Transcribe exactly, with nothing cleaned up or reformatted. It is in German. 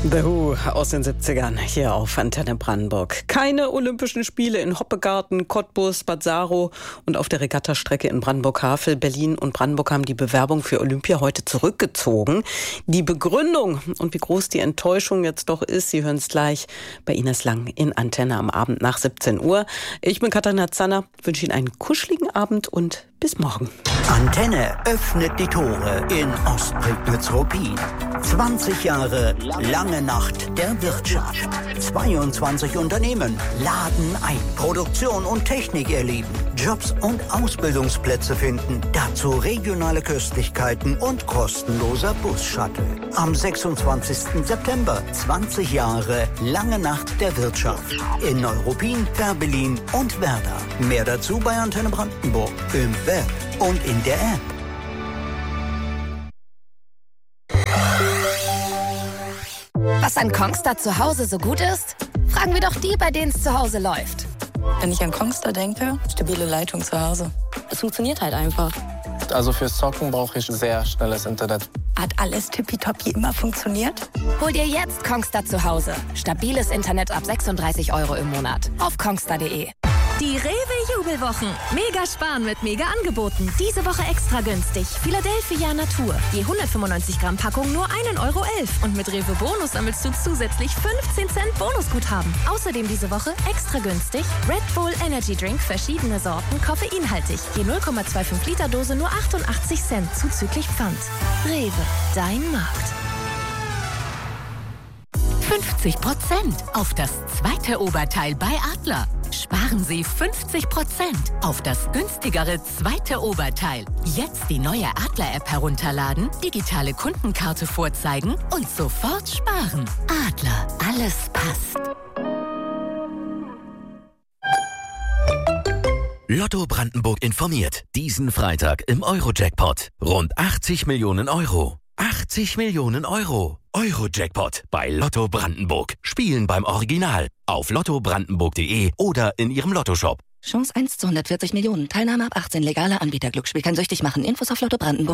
The Who aus den siebzigern hier auf Antenne Brandenburg. Keine Olympischen Spiele in Hoppegarten, Cottbus, Bad Saro und auf der Regattastrecke in Brandenburg-Havel. Berlin und Brandenburg haben die Bewerbung für Olympia heute zurückgezogen. Die Begründung und wie groß die Enttäuschung jetzt doch ist, Sie hören es gleich bei Ines Lang in Antenne am Abend nach siebzehn Uhr. Ich bin Katharina Zanner, wünsche Ihnen einen kuscheligen Abend und bis morgen. Antenne öffnet die Tore in Ostprignitz-Ruppin. zwanzig Jahre lange Nacht der Wirtschaft. zweiundzwanzig Unternehmen laden ein. Produktion und Technik erleben. Jobs und Ausbildungsplätze finden. Dazu regionale Köstlichkeiten und kostenloser Bus-Shuttle. Am sechsundzwanzigsten September. zwanzig Jahre lange Nacht der Wirtschaft. In Neuruppin, Fährberlin und Werder. Mehr dazu bei Antenne Brandenburg. Im Web und in der App. Was an Kongstar zu Hause so gut ist? Fragen wir doch die, bei denen es zu Hause läuft. Wenn ich an Kongstar denke, stabile Leitung zu Hause. Es funktioniert halt einfach. Also fürs Zocken brauche ich sehr schnelles Internet. Hat alles tippitoppi immer funktioniert? Hol dir jetzt Kongstar zu Hause. Stabiles Internet ab sechsunddreißig Euro im Monat. Auf kongstar punkt de. Die Rewe-Jubelwochen. Mega sparen mit mega Angeboten. Diese Woche extra günstig. Philadelphia Natur. Je hundertfünfundneunzig Gramm Packung nur ein Euro elf. Und mit Rewe Bonus sammelst du zusätzlich fünfzehn Cent Bonusguthaben. Außerdem diese Woche extra günstig Red Bull Energy Drink, verschiedene Sorten, koffeinhaltig. Je null Komma fünfundzwanzig Liter Dose nur achtundachtzig Cent zuzüglich Pfand. Rewe, dein Markt. fünfzig Prozent auf das zweite Oberteil bei Adler. Sparen Sie fünfzig Prozent auf das günstigere zweite Oberteil. Jetzt die neue Adler-App herunterladen, digitale Kundenkarte vorzeigen und sofort sparen. Adler, alles passt. Lotto Brandenburg informiert. Diesen Freitag im Euro-Jackpot. Rund achtzig Millionen Euro. achtzig Millionen Euro. Euro-Jackpot bei Lotto Brandenburg. Spielen beim Original. Auf lotto brandenburg punkt de oder in Ihrem Lottoshop. Chance eins zu hundertvierzig Millionen. Teilnahme ab achtzehn. Legaler Anbieter. Glücksspiel kann süchtig machen. Infos auf Lotto Brandenburg.